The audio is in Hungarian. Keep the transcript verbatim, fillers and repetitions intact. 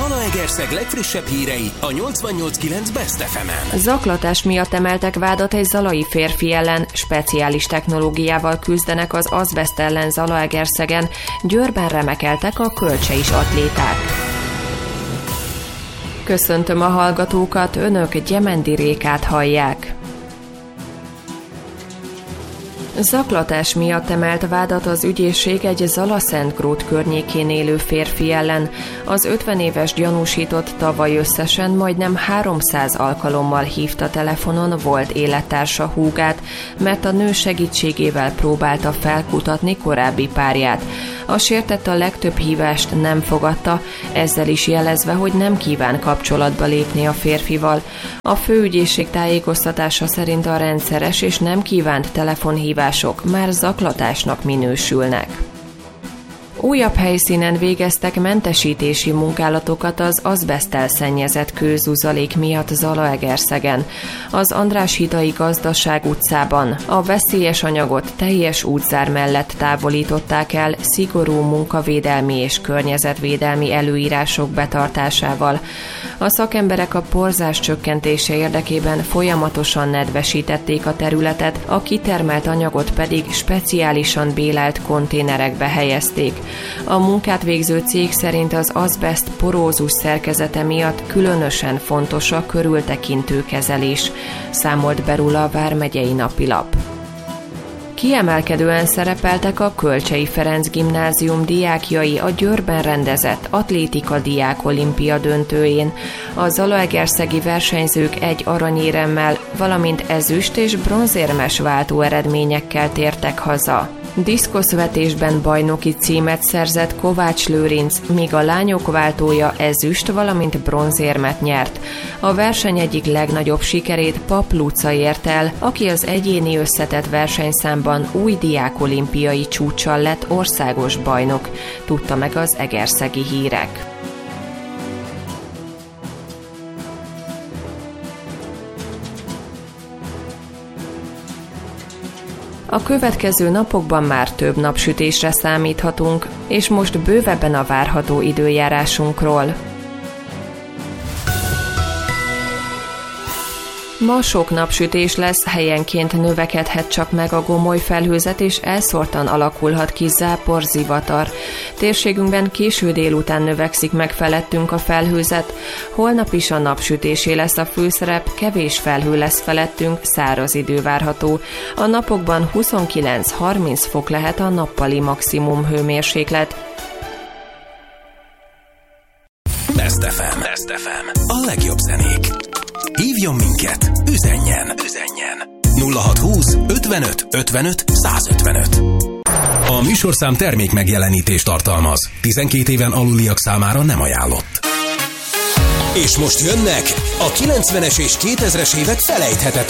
Zalaegerszeg legfrissebb hírei a nyolcvannyolc kilenc Best ef emen. Zaklatás miatt emeltek vádat egy zalai férfi ellen, speciális technológiával küzdenek az azbeszt ellen Zalaegerszegen, Győrben remekeltek a kölcsei atléták. Köszöntöm a hallgatókat, önök Gyemendi Rékát hallják. Zaklatás miatt emelt vádat az ügyészség egy Zala-Szentgrót környékén élő férfi ellen. Az ötven éves gyanúsított tavaly összesen majdnem háromszáz alkalommal hívta telefonon volt élettársa húgát, mert a nő segítségével próbálta felkutatni korábbi párját. A sértett a legtöbb hívást nem fogadta, ezzel is jelezve, hogy nem kíván kapcsolatba lépni a férfival. A főügyészség tájékoztatása szerint a rendszeres és nem kívánt telefonhívások már zaklatásnak minősülnek. Újabb helyszínen végeztek mentesítési munkálatokat az azbeszttel szennyezett kőzuzalék miatt Zalaegerszegen. Az András-hidai Gazdaság utcában a veszélyes anyagot teljes útzár mellett távolították el szigorú munkavédelmi és környezetvédelmi előírások betartásával. A szakemberek a porzás csökkentése érdekében folyamatosan nedvesítették a területet, a kitermelt anyagot pedig speciálisan bélelt konténerekbe helyezték. A munkát végző cég szerint az azbeszt porózus szerkezete miatt különösen fontos a körültekintő kezelés, számolt be róla a Vármegyei Napilap. Kiemelkedően szerepeltek a Kölcsei Ferenc Gimnázium diákjai a Győrben rendezett atlétika diák olimpia döntőjén. A zalaegerszegi versenyzők egy aranyéremmel, valamint ezüst és bronzérmes váltó eredményekkel tértek haza. Diszkoszvetésben bajnoki címet szerzett Kovács Lőrinc, míg a lányok váltója ezüst, valamint bronzérmet nyert. A verseny egyik legnagyobb sikerét Pap Luca ért el, aki az egyéni összetett versenyszámban új diákolimpiai csúccsal lett országos bajnok, tudta meg az Egerszegi Hírek. A következő napokban már több napsütésre számíthatunk, és most bővebben a várható időjárásunkról. Ma sok napsütés lesz, helyenként növekedhet csak meg a gomoly felhőzet, és elszórtan alakulhat ki zápor, zivatar. Térségünkben késő délután növekszik meg felettünk a felhőzet, holnap is a napsütésé lesz a főszerep, kevés felhő lesz felettünk, száraz idő várható. A napokban huszonkilenc-harminc fok lehet a nappali maximum hőmérséklet. Best ef em. Best ef em. A legjobb zenék. Hívjon minket, üzenjen, üzenjen. nulla hatszázhúsz ötvenöt ötvenöt százötvenöt. A műsorszám termék megjelenítést tartalmaz. tizenkét éven aluliak számára nem ajánlott. És most jönnek a kilencvenes és kétezres évek felejthetetlen